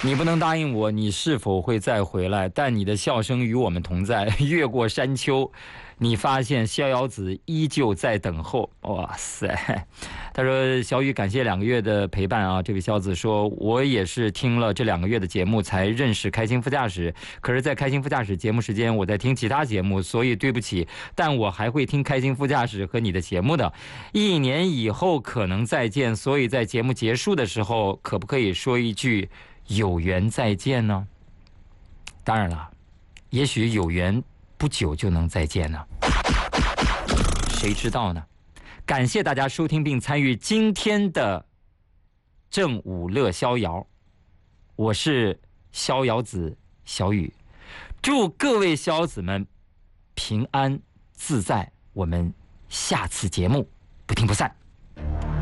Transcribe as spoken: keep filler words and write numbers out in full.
你不能答应我，你是否会再回来？但你的笑声与我们同在。越过山丘，你发现逍遥子依旧在等候。哇塞！他说：“小雨，感谢两个月的陪伴啊。”这位小子说：“我也是听了这两个月的节目才认识开心副驾驶，可是，在开心副驾驶节目时间，我在听其他节目，所以对不起，但我还会听开心副驾驶和你的节目的。一年以后可能再见，所以在节目结束的时候，可不可以说一句？”有缘再见呢？当然了，也许有缘不久就能再见呢，谁知道呢？感谢大家收听并参与今天的正午乐逍遥，我是逍遥子小雨，祝各位逍遥子们平安自在，我们下次节目不听不散。